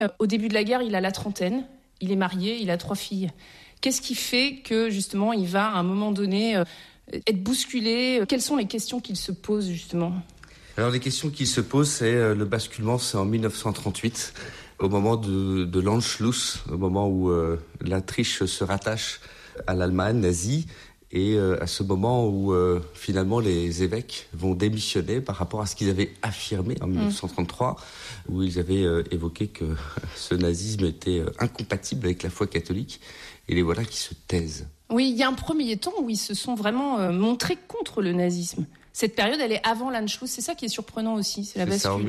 Au début de la guerre, il a la trentaine, il est marié, il a 3 filles. Qu'est-ce qui fait que, justement, il va, à un moment donné, être bousculé? Quelles sont les questions qu'il se pose, justement? Alors, les questions qu'il se pose, c'est le basculement, c'est en 1938, au moment de l'Anschluss, au moment où l'Autriche se rattache à l'Allemagne nazie, et à ce moment où, finalement, les évêques vont démissionner par rapport à ce qu'ils avaient affirmé en 1933, où ils avaient évoqué que ce nazisme était incompatible avec la foi catholique. Et les voilà qui se taisent. Oui, il y a un premier temps où ils se sont vraiment montrés contre le nazisme. Cette période, elle est avant l'Anschluss. C'est ça qui est surprenant aussi, c'est la bascule. Ça, en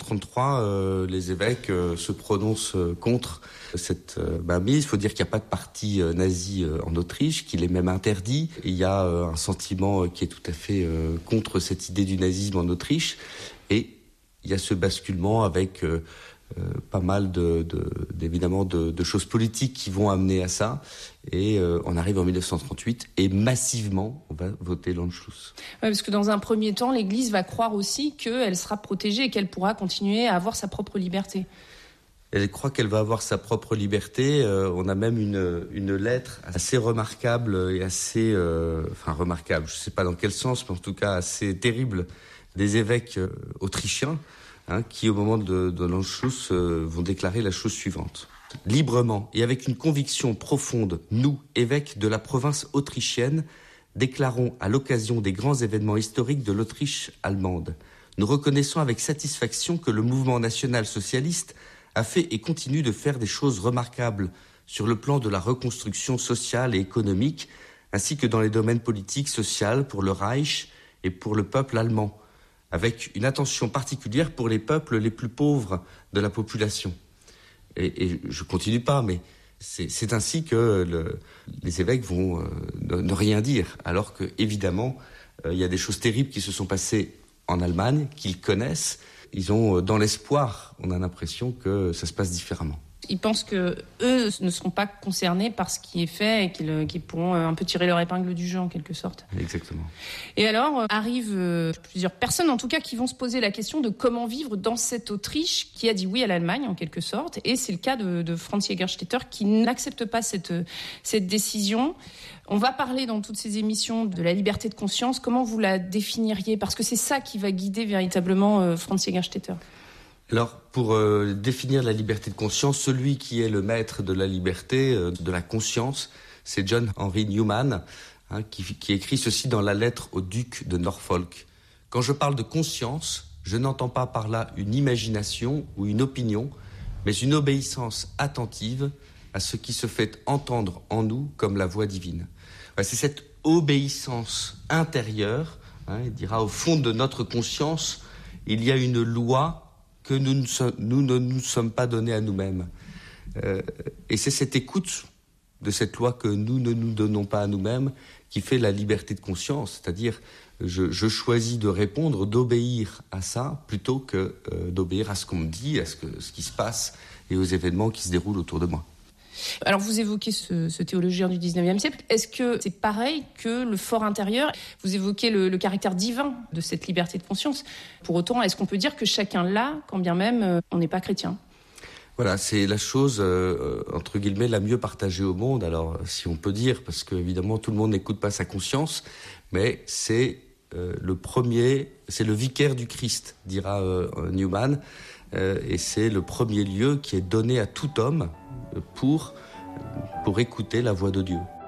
1933, les évêques se prononcent contre cette mainmise. Il faut dire qu'il n'y a pas de parti nazi en Autriche, qu'il est même interdit. Il y a un sentiment qui est tout à fait contre cette idée du nazisme en Autriche. Et il y a ce basculement avec pas mal évidemment de choses politiques qui vont amener à ça. Et on arrive en 1938 et massivement, on va voter l'Anschluss. Oui, parce que dans un premier temps, l'Église va croire aussi qu'elle sera protégée et qu'elle pourra continuer à avoir sa propre liberté. Elle croit qu'elle va avoir sa propre liberté. On a même une lettre assez remarquable et assez... remarquable, je ne sais pas dans quel sens, mais en tout cas assez terrible, des évêques autrichiens, qui au moment de l'Anschluss vont déclarer la chose suivante. Librement et avec une conviction profonde, nous, évêques de la province autrichienne, déclarons à l'occasion des grands événements historiques de l'Autriche allemande. Nous reconnaissons avec satisfaction que le mouvement national socialiste a fait et continue de faire des choses remarquables sur le plan de la reconstruction sociale et économique, ainsi que dans les domaines politiques, sociaux, pour le Reich et pour le peuple allemand, avec une attention particulière pour les peuples les plus pauvres de la population. Et je continue pas, mais c'est ainsi que les évêques vont ne rien dire, alors que évidemment il y a des choses terribles qui se sont passées en Allemagne, qu'ils connaissent. Ils ont dans l'espoir, on a l'impression que ça se passe différemment. Ils pensent que eux ne seront pas concernés par ce qui est fait et qu'ils pourront un peu tirer leur épingle du jeu en quelque sorte. Exactement. Et alors arrivent plusieurs personnes en tout cas qui vont se poser la question de comment vivre dans cette Autriche qui a dit oui à l'Allemagne en quelque sorte. Et c'est le cas de Franz Jägerstätter qui n'accepte pas cette décision. On va parler dans toutes ces émissions de la liberté de conscience. Comment vous la définiriez? Parce que c'est ça qui va guider véritablement Franz Jägerstätter. Alors, pour définir la liberté de conscience, celui qui est le maître de la liberté, de la conscience, c'est John Henry Newman, qui écrit ceci dans la lettre au duc de Norfolk. Quand je parle de conscience, je n'entends pas par là une imagination ou une opinion, mais une obéissance attentive à ce qui se fait entendre en nous comme la voix divine. C'est cette obéissance intérieure, il dira au fond de notre conscience, il y a une loi que nous ne nous sommes pas donnés à nous-mêmes. Et c'est cette écoute de cette loi que nous ne nous donnons pas à nous-mêmes qui fait la liberté de conscience. C'est-à-dire, je choisis de répondre, d'obéir à ça, plutôt que d'obéir à ce qu'on me dit, à ce qui se passe et aux événements qui se déroulent autour de moi. Alors vous évoquez ce théologien du 19e siècle. Est-ce que c'est pareil que le fort intérieur? Vous évoquez le caractère divin de cette liberté de conscience. Pour autant, est-ce qu'on peut dire que chacun l'a, quand bien même on n'est pas chrétien? Voilà, c'est la chose, entre guillemets, la mieux partagée au monde. Alors, si on peut dire, parce qu'évidemment, tout le monde n'écoute pas sa conscience, mais c'est le premier, c'est le vicaire du Christ, dira Newman, et c'est le premier lieu qui est donné à tout homme pour écouter la voix de Dieu.